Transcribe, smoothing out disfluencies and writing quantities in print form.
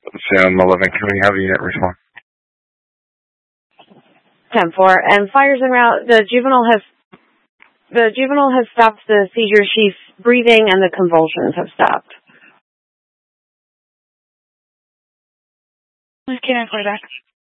Sam 11, can we have the unit respond? 10-4. And fire's en route. The juvenile has stopped the seizure. She's breathing and the convulsions have stopped. Can I call back?